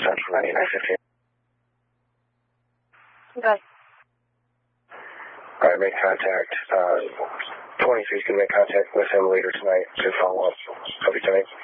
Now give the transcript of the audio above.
Central 915. Okay. All right, make contact. 23 is going to make contact with him later tonight to follow up. Hope you tonight.